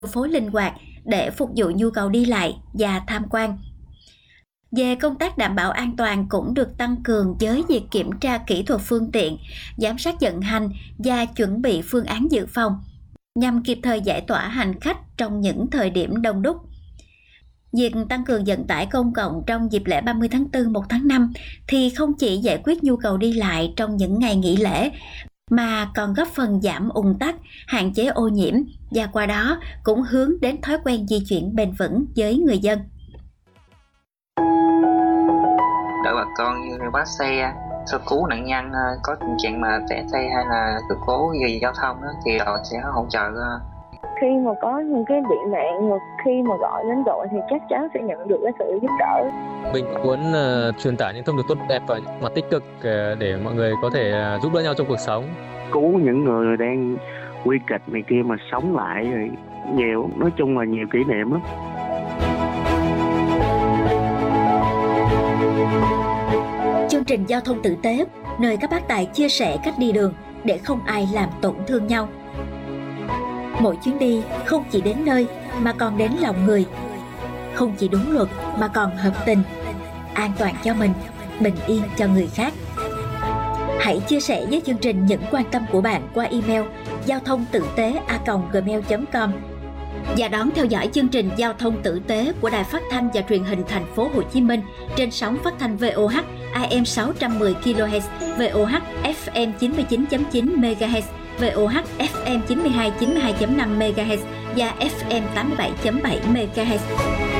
phố linh hoạt để phục vụ nhu cầu đi lại và tham quan. Về công tác đảm bảo an toàn cũng được tăng cường với việc kiểm tra kỹ thuật phương tiện, giám sát vận hành và chuẩn bị phương án dự phòng, nhằm kịp thời giải tỏa hành khách trong những thời điểm đông đúc. Việc tăng cường vận tải công cộng trong dịp lễ 30 tháng 4, 1 tháng 5 thì không chỉ giải quyết nhu cầu đi lại trong những ngày nghỉ lễ, mà còn góp phần giảm ùn tắc, hạn chế ô nhiễm và qua đó cũng hướng đến thói quen di chuyển bền vững với người dân. Đỡ bà con như bắt xe, sơ cứu nạn nhân có tình trạng mà té xe hay là sự cố gì giao thông đó, thì đội sẽ hỗ trợ. Khi mà có những cái bị nạn, mà khi mà gọi đến đội thì chắc chắn sẽ nhận được cái sự giúp đỡ. Mình muốn truyền tải những thông điệp tốt đẹp và mặt tích cực để mọi người có thể giúp đỡ nhau trong cuộc sống. Cứu những người đang nguy kịch này kia mà sống lại rồi nhiều, nói chung là nhiều kỷ niệm lắm. Chương trình giao thông tử tế, nơi các bác tài chia sẻ cách đi đường để không ai làm tổn thương nhau. Mỗi chuyến đi không chỉ đến nơi mà còn đến lòng người, không chỉ đúng luật mà còn hợp tình, an toàn cho mình, bình yên cho người khác. Hãy chia sẻ với chương trình những quan tâm của bạn qua email giao thông tử tế@gmail.com và đón theo dõi chương trình Giao thông tử tế của Đài Phát thanh và Truyền hình Thành phố Hồ Chí Minh trên sóng phát thanh VOH AM 610 kHz, VOH FM 99.9 MHz, VOH FM 92.5 MHz và FM 87.7 MHz.